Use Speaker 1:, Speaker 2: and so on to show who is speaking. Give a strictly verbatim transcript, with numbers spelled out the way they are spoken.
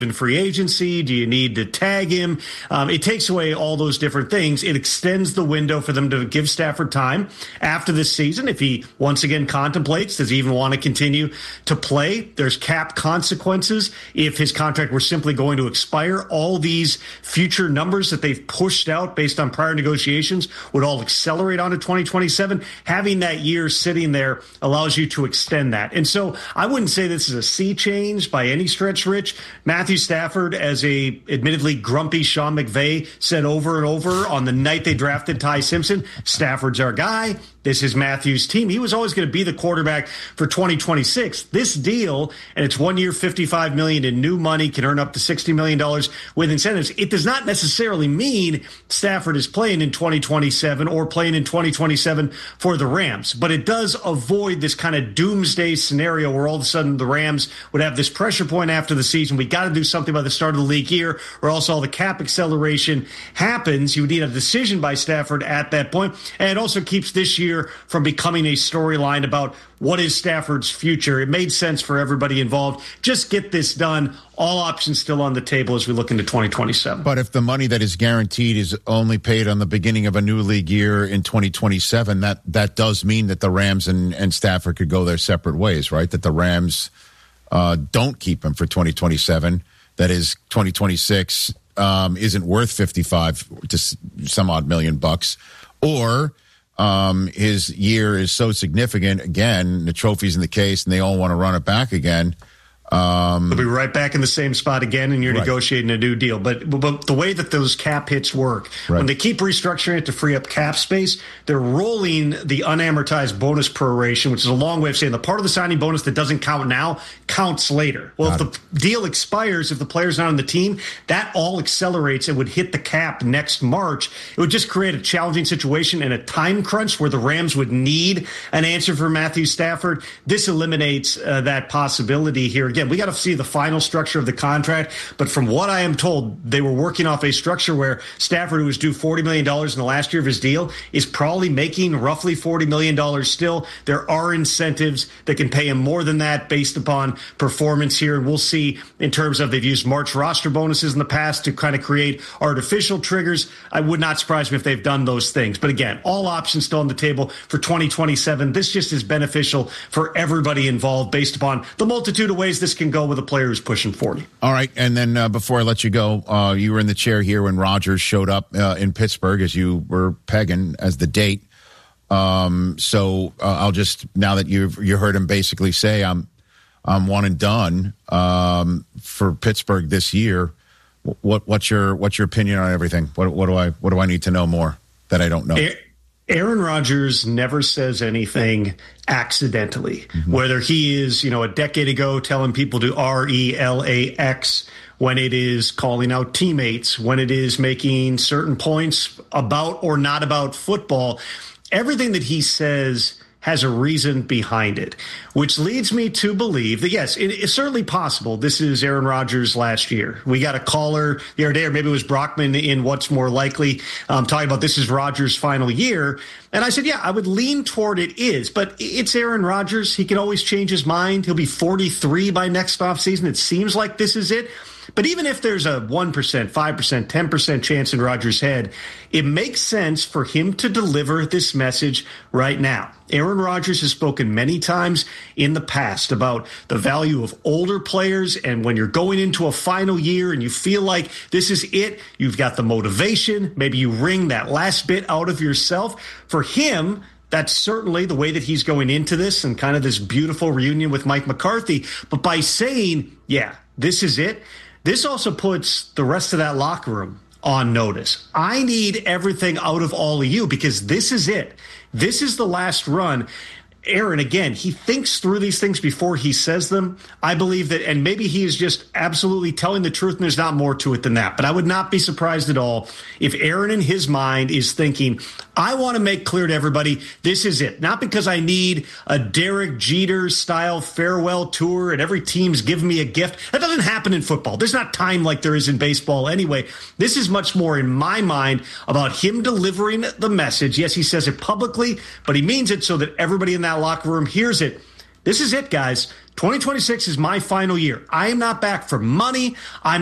Speaker 1: in free agency? Do you need to tag him? Um, it takes away all those different things. It extends the window for them to give Stafford time after this season. If he once again contemplates, does he even want to continue to play? There's cap consequences. If his contract were simply going to expire, all these future numbers that they've pushed out based on prior negotiations would all accelerate onto twenty twenty-seven. Having that year sitting there allows you to extend that. And so I wouldn't say this is a sea change by any stretch, Rich. Matthew Stafford, as a admittedly grumpy Sean McVay said over and over on the night they drafted Ty Simpson, Stafford's our guy. This is Matthew's team. He was always going to be the quarterback for twenty twenty-six. This deal, and it's one year, fifty-five million dollars in new money, can earn up to sixty million dollars with incentives. It does not necessarily mean Stafford is playing in twenty twenty-seven or playing in twenty twenty-seven for the Rams, but it does avoid this kind of doomsday scenario where all of a sudden the Rams would have this pressure point after the season. We got to do something by the start of the league year, or else all the cap acceleration happens. You would need a decision by Stafford at that point, and it also keeps this year from becoming a storyline about what is Stafford's future. It made sense for everybody involved. Just get this done. All options still on the table as we look into twenty twenty-seven.
Speaker 2: But if the money that is guaranteed is only paid on the beginning of a new league year in twenty twenty-seven, that, that does mean that the Rams and, and Stafford could go their separate ways, right? That the Rams uh, don't keep him for twenty twenty-seven. That is, twenty twenty-six um, isn't worth fifty-five to some odd million bucks. Or Um, his year is so significant, again, the trophy's in the case, and they all want to run it back again. Um,
Speaker 1: They'll be right back in the same spot again, and you're right. negotiating a new deal. But, but the way that those cap hits work, right. when they keep restructuring it to free up cap space, they're rolling the unamortized bonus proration, which is a long way of saying the part of the signing bonus that doesn't count now counts later. Well, Got if it. the deal expires, if the player's not on the team, that all accelerates and would hit the cap next March. It would just create a challenging situation and a time crunch where the Rams would need an answer for Matthew Stafford. This eliminates uh, that possibility here. Again, we got to see the final structure of the contract, but from what I am told, they were working off a structure where Stafford, who was due forty million dollars in the last year of his deal, is probably making roughly forty million dollars still. There are incentives that can pay him more than that based upon performance here, and we'll see in terms of they've used March roster bonuses in the past to kind of create artificial triggers. I would not surprise me if they've done those things. But again, all options still on the table for twenty twenty-seven. This just is beneficial for everybody involved based upon the multitude of ways this can go with a player who's pushing forty.
Speaker 2: All right, and then uh, before I let you go, uh, you were in the chair here when Rodgers showed up uh, in Pittsburgh, as you were pegging as the date. Um, so uh, I'll just, now that you've you heard him basically say I'm I'm one and done um, for Pittsburgh this year. What what's your what's your opinion on everything? What what do I what do I need to know more that I don't know?
Speaker 1: It- Aaron Rodgers never says anything accidentally, mm-hmm. whether he is, you know, a decade ago telling people to R E L A X, when it is calling out teammates, when it is making certain points about or not about football. Everything that he says has a reason behind it, which leads me to believe that, yes, it is certainly possible this is Aaron Rodgers last year. We got a caller the other day, or maybe it was Brockman in What's More Likely, um, talking about this is Rodgers' final year. And I said, yeah, I would lean toward it is, but it's Aaron Rodgers. He can always change his mind. He'll be forty-three by next offseason. It seems like this is it. But even if there's a one percent, five percent, ten percent chance in Rodgers' head, it makes sense for him to deliver this message right now. Aaron Rodgers has spoken many times in the past about the value of older players, and when you're going into a final year and you feel like this is it, you've got the motivation, maybe you wring that last bit out of yourself. For him, that's certainly the way that he's going into this and kind of this beautiful reunion with Mike McCarthy. But by saying, yeah, this is it, this also puts the rest of that locker room on notice. I need everything out of all of you because this is it. This is the last run. Aaron, again, he thinks through these things before he says them. I believe that, and maybe he is just absolutely telling the truth and there's not more to it than that. But I would not be surprised at all if Aaron in his mind is thinking, I want to make clear to everybody, this is it. Not because I need a Derek Jeter style farewell tour and every team's giving me a gift. That doesn't happen in football. There's not time like there is in baseball anyway. This is much more in my mind about him delivering the message. Yes, he says it publicly, but he means it so that everybody in that locker room hears it. This is it, guys. twenty twenty-six is my final year. I am not back for money. I'm